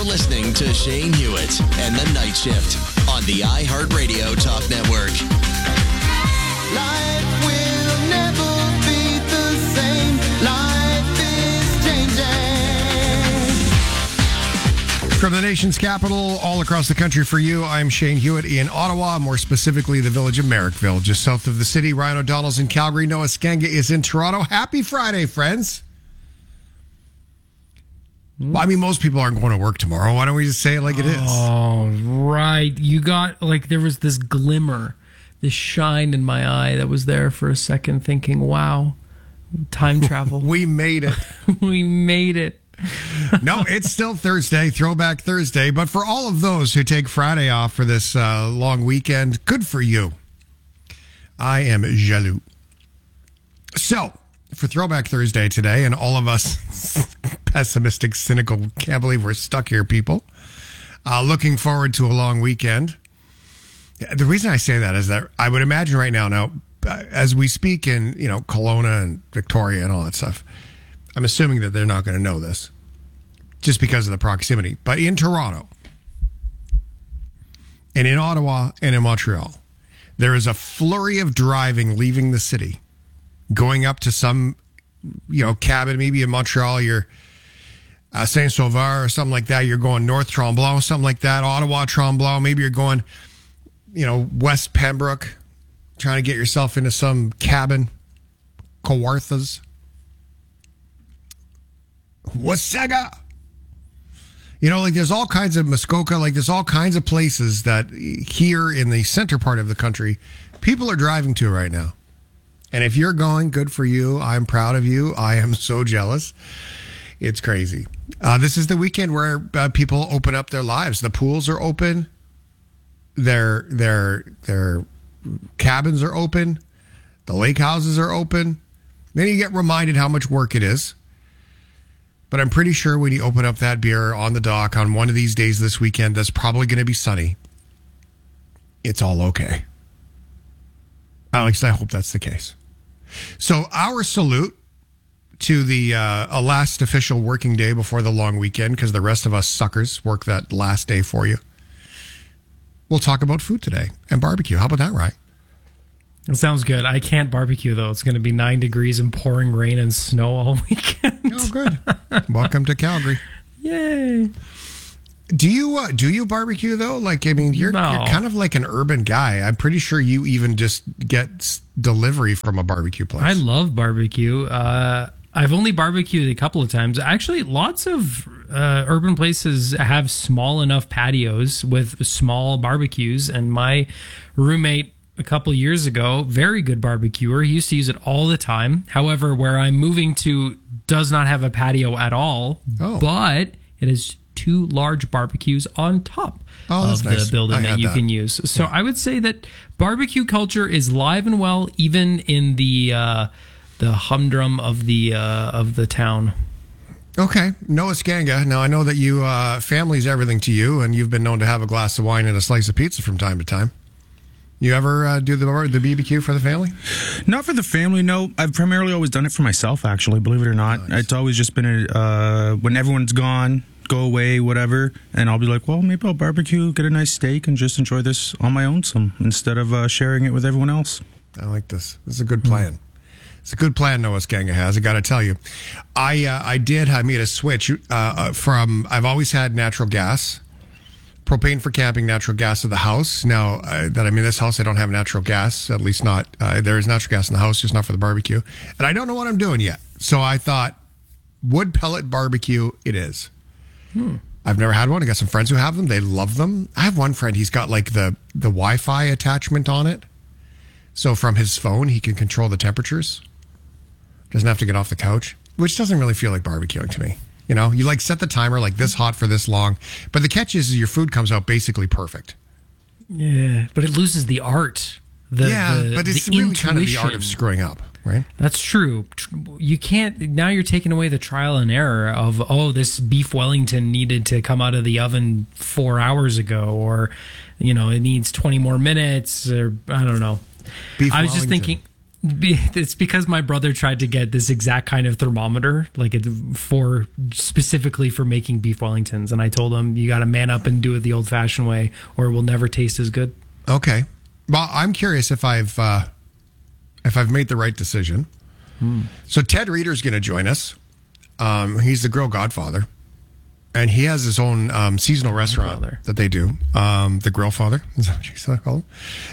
listening to Shane Hewitt and the Night Shift on the iHeartRadio Talk Network. Life will never be the same. Life is changing. From the nation's capital, all across the country for you, I'm Shane Hewitt in Ottawa, more specifically the village of Merrickville, just south of the city. Ryan O'Donnell's in Calgary. Noah Skanga is in Toronto. Happy Friday, friends. Well, I mean, most people aren't going to work tomorrow. Why don't we just say it like it is? Oh, right. You got, like, there was this glimmer, this shine in my eye that was there for a second, thinking, wow, time travel. We made it. We made it. No, it's still Thursday, Throwback Thursday. But for all of those who take Friday off for this long weekend, good for you. I am jaloux. So, for Throwback Thursday today, and all of us pessimistic, cynical, can't believe we're stuck here, people, looking forward to a long weekend. The reason I say that is that I would imagine right now, as we speak in, Kelowna and Victoria and all that stuff, I'm assuming that they're not going to know this just because of the proximity. But in Toronto and in Ottawa and in Montreal, there is a flurry of driving leaving the city, going up to some, cabin, maybe in Montreal, you're Saint-Sauveur or something like that. You're going North Tremblant, something like that. Ottawa, Tremblant. Maybe you're going, West Pembroke, trying to get yourself into some cabin. Kawarthas. Wasaga. There's all kinds of Muskoka, there's all kinds of places that here in the center part of the country, people are driving to right now. And if you're going, good for you. I'm proud of you. I am so jealous. It's crazy. This is the weekend where people open up their lives. The pools are open. Their cabins are open. The lake houses are open. Then you get reminded how much work it is. But I'm pretty sure when you open up that beer on the dock on one of these days this weekend that's probably going to be sunny, it's all okay. At least I hope that's the case. So our salute to the last official working day before the long weekend, because the rest of us suckers work that last day for you. We'll talk about food today and barbecue. How about that, Ryan? It sounds good. I can't barbecue, though. It's going to be 9 degrees and pouring rain and snow all weekend. Oh, good. Welcome to Calgary. Yay. Do you barbecue, though? You're kind of like an urban guy. I'm pretty sure you even just get delivery from a barbecue place. I love barbecue. I've only barbecued a couple of times. Actually, lots of urban places have small enough patios with small barbecues, and my roommate a couple years ago, very good barbecuer. He used to use it all the time. However, where I'm moving to does not have a patio at all, but it has 2 large barbecues on top of the building that you can use. So I would say that barbecue culture is live and well, even in the humdrum of the town. Okay, Noah Skanga. Now I know that you family's everything to you, and you've been known to have a glass of wine and a slice of pizza from time to time. You ever do the BBQ for the family? Not for the family, no. I've primarily always done it for myself, actually, believe it or not. Nice. It's always just been when everyone's gone, go away, whatever, and I'll be like, well, maybe I'll barbecue, get a nice steak, and just enjoy this on my own instead of sharing it with everyone else. I like this. This is a good plan. It's a good plan Noah Skanga has, I got to tell you. I made a switch from, I've always had natural gas. Propane for camping, natural gas to the house. Now that I'm in this house, I don't have natural gas, at least not. There is natural gas in the house, just not for the barbecue. And I don't know what I'm doing yet. So I thought, wood pellet barbecue it is. I've never had one. I got some friends who have them. They love them. I have one friend, he's got the Wi-Fi attachment on it. So from his phone, he can control the temperatures. Doesn't have to get off the couch, which doesn't really feel like barbecuing to me. You set the timer this hot for this long. But the catch is your food comes out basically perfect. Yeah, but it loses the art. But it's really kind of the art of screwing up, right? That's true. You can't, now you're taking away the trial and error of, this beef Wellington needed to come out of the oven 4 hours ago, or, it needs 20 more minutes, or I don't know. Beef I was Wellington. just thinking, It's because my brother tried to get this exact kind of thermometer, like specifically for making beef Wellingtons, and I told him you got to man up and do it the old-fashioned way, or it will never taste as good. Okay. Well, I'm curious if I've made the right decision. So Ted Reeder's going to join us. He's the Grill Godfather, and he has his own seasonal restaurant that they do. The Grill Father, is that what you said, call him?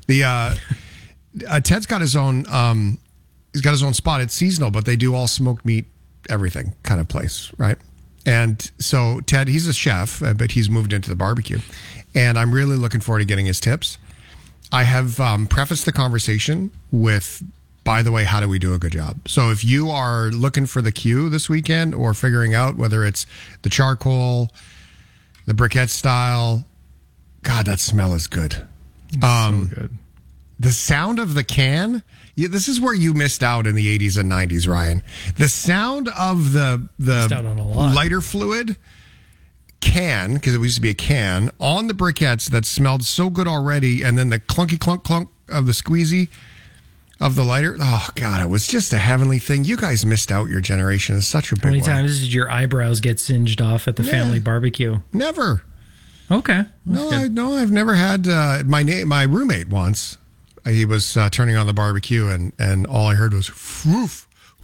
Ted's got his own. He's got his own spot. It's seasonal, but they do all smoked meat, everything kind of place, right? And so Ted, he's a chef, but he's moved into the barbecue, and I'm really looking forward to getting his tips. I have prefaced the conversation with, by the way, how do we do a good job? So if you are looking for the cue this weekend or figuring out whether it's the charcoal, the briquette style, God, that smell is good. So good. The sound of the can, this is where you missed out in the 80s and 90s, Ryan. The sound of the lighter fluid can, because it used to be a can, on the briquettes that smelled so good already, and then the clunky clunk clunk of the squeezy of the lighter. Oh, God, it was just a heavenly thing. You guys missed out, your generation. It's such a big one. How many times did your eyebrows get singed off at the family barbecue? Never. Okay. No, I've never had my roommate once. He was turning on the barbecue, and all I heard was "Woof."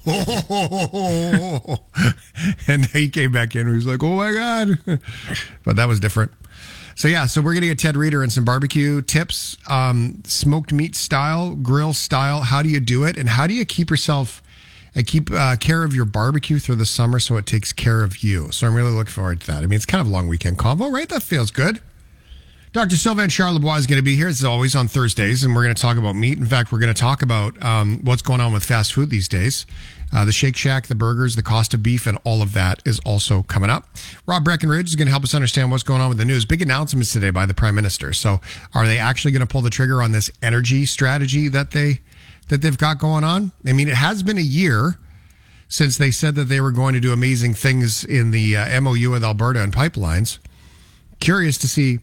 And he came back in and he was like, "Oh my God." But that was different. So we're going to get Ted Reeder and some barbecue tips, smoked meat style, grill style. How do you do it? And how do you keep yourself and keep care of your barbecue through the summer so it takes care of you? So I'm really looking forward to that. I mean, it's kind of a long weekend convo, right? That feels good. Dr. Sylvain Charlebois is going to be here, as always, on Thursdays, and we're going to talk about meat. In fact, we're going to talk about what's going on with fast food these days. The Shake Shack, the burgers, the cost of beef, and all of that is also coming up. Rob Breckenridge is going to help us understand what's going on with the news. Big announcements today by the Prime Minister. So are they actually going to pull the trigger on this energy strategy that they've got going on? I mean, it has been a year since they said that they were going to do amazing things in the MOU with Alberta and pipelines. Curious to see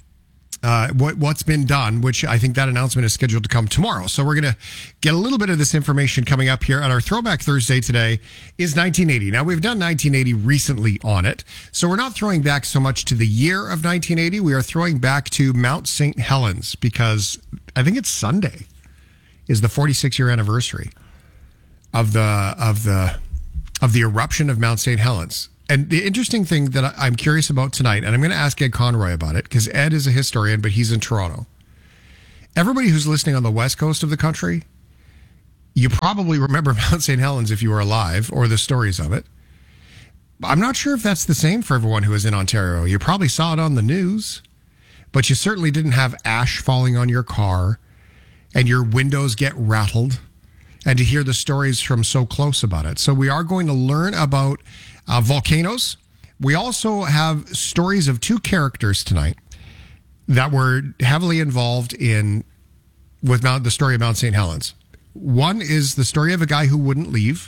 what's been done, which I think that announcement is scheduled to come tomorrow. So we're going to get a little bit of this information coming up here. And our Throwback Thursday today is 1980. Now, we've done 1980 recently on it. So we're not throwing back so much to the year of 1980. We are throwing back to Mount St. Helens, because I think it's Sunday is the 46-year anniversary of the eruption of Mount St. Helens. And the interesting thing that I'm curious about tonight, and I'm going to ask Ed Conroy about it, because Ed is a historian, but he's in Toronto. Everybody who's listening on the west coast of the country, you probably remember Mount St. Helens if you were alive, or the stories of it. I'm not sure if that's the same for everyone who is in Ontario. You probably saw it on the news, but you certainly didn't have ash falling on your car and your windows get rattled, and to hear the stories from so close about it. So we are going to learn about volcanoes. We also have stories of two characters tonight that were heavily involved with the story of Mount St. Helens. One is the story of a guy who wouldn't leave.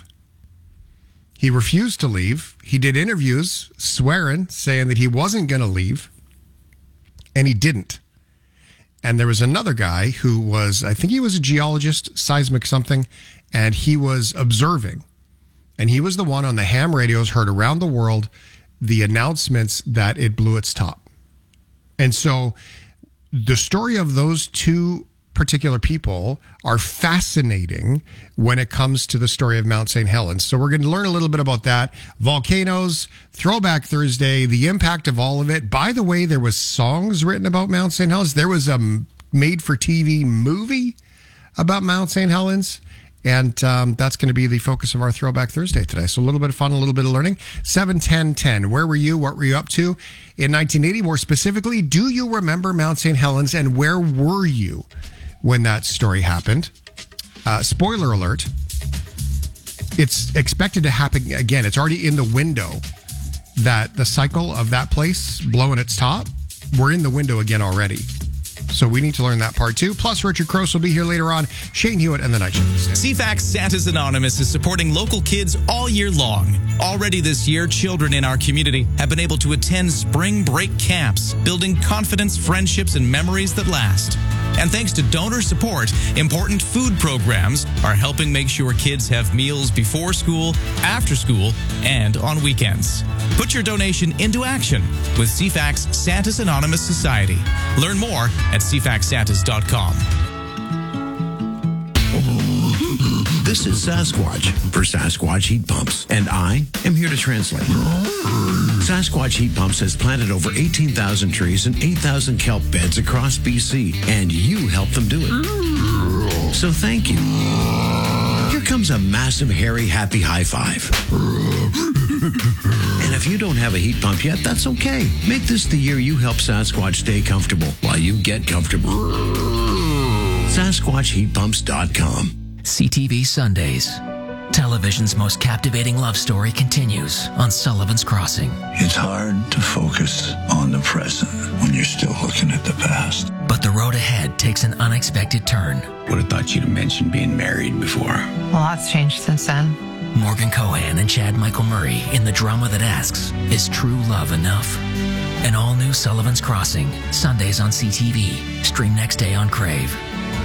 He refused to leave. He did interviews swearing, saying that he wasn't going to leave, and he didn't. And there was another guy who was, I think he was a geologist, seismic something, and he was observing. And he was the one on the ham radios heard around the world the announcements that it blew its top. And so the story of those two particular people are fascinating when it comes to the story of Mount St. Helens. So we're going to learn a little bit about that. Volcanoes, Throwback Thursday, the impact of all of it. By the way, there was songs written about Mount St. Helens. There was a made-for-TV movie about Mount St. Helens. And that's going to be the focus of our Throwback Thursday today. So a little bit of fun, a little bit of learning. 7-10-10. Where were you? What were you up to in 1980? More specifically, do you remember Mount St. Helens, and where were you when that story happened? Spoiler alert. It's expected to happen again. It's already in the window that the cycle of that place blowing its top, we're in the window again already. So we need to learn that part too. Plus, Richard Cross will be here later on. Shane Hewitt and the Night Shift. CFAX Santa's Anonymous is supporting local kids all year long. Already this year, children in our community have been able to attend spring break camps, building confidence, friendships, and memories that last. And thanks to donor support, important food programs are helping make sure kids have meals before school, after school, and on weekends. Put your donation into action with CFAC's Santa's Anonymous Society. Learn more at cfacsantas.com. This is Sasquatch for Sasquatch Heat Pumps, and I am here to translate. Sasquatch Heat Pumps has planted over 18,000 trees and 8,000 kelp beds across BC, and you helped them do it. So thank you. Here comes a massive, hairy, happy high five. And if you don't have a heat pump yet, that's okay. Make this the year you help Sasquatch stay comfortable while you get comfortable. SasquatchHeatPumps.com. CTV Sundays. Television's most captivating love story continues on Sullivan's Crossing. It's hard to focus on the present when you're still looking at the past. But the road ahead takes an unexpected turn. Would have thought you'd have mentioned being married before. A lot's changed since then. Morgan Cohan and Chad Michael Murray in the drama that asks, is true love enough? An all-new Sullivan's Crossing, Sundays on CTV. Stream next day on Crave.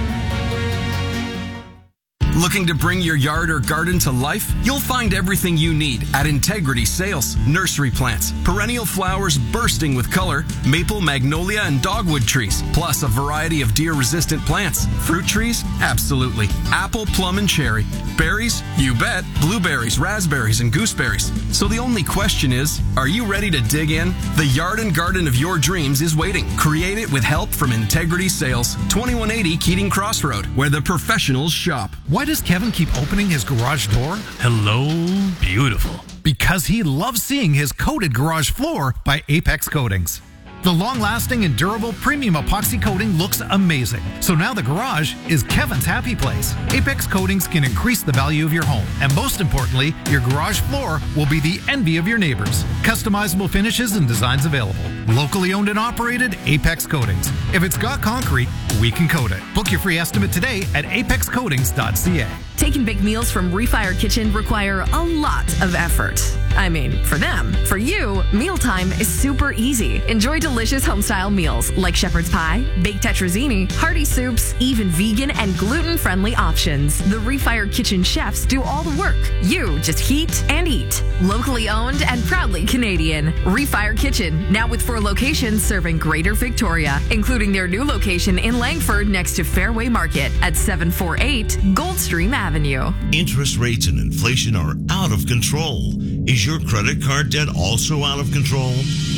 Looking to bring your yard or garden to life? You'll find everything you need at Integrity Sales. Nursery plants, perennial flowers bursting with color, maple, magnolia, and dogwood trees, plus a variety of deer-resistant plants. Fruit trees? Absolutely. Apple, plum, and cherry. Berries? You bet. Blueberries, raspberries, and gooseberries. So the only question is, are you ready to dig in? The yard and garden of your dreams is waiting. Create it with help from Integrity Sales, 2180 Keating Crossroad, where the professionals shop. Why does Kevin keep opening his garage door? Hello, beautiful. Because he loves seeing his coated garage floor by Apex Coatings. The long-lasting and durable premium epoxy coating looks amazing. So now the garage is Kevin's happy place. Apex Coatings can increase the value of your home. And most importantly, your garage floor will be the envy of your neighbors. Customizable finishes and designs available. Locally owned and operated, Apex Coatings. If it's got concrete, we can coat it. Book your free estimate today at apexcoatings.ca. Taking big meals from Refire Kitchen require a lot of effort. I mean, for them. For you, mealtime is super easy. Enjoy delicious home-style meals like shepherd's pie, baked tetrazzini, hearty soups, even vegan and gluten-friendly options. The Refire Kitchen chefs do all the work. You just heat and eat. Locally owned and proudly Canadian. Refire Kitchen, now with 4 locations serving Greater Victoria, including their new location in Langford next to Fairway Market at 748 Goldstream Avenue. Interest rates and inflation are out of control. Is your credit card debt also out of control?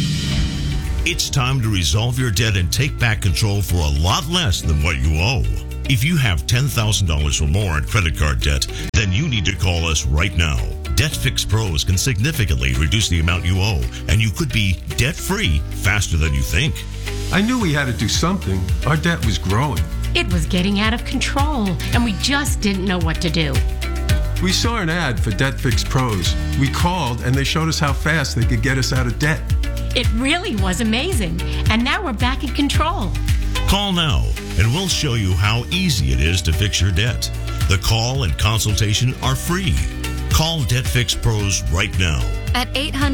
It's time to resolve your debt and take back control for a lot less than what you owe. If you have $10,000 or more in credit card debt, then you need to call us right now. Debt Fix Pros can significantly reduce the amount you owe, and you could be debt-free faster than you think. I knew we had to do something. Our debt was growing. It was getting out of control, and we just didn't know what to do. We saw an ad for Debt Fix Pros. We called, and they showed us how fast they could get us out of debt. It really was amazing, and now we're back in control. Call now, and we'll show you how easy it is to fix your debt. The call and consultation are free. Call Debt Fix Pros right now. At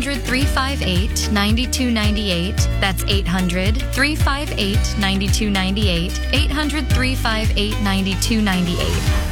800-358-9298. That's 800-358-9298. 800-358-9298.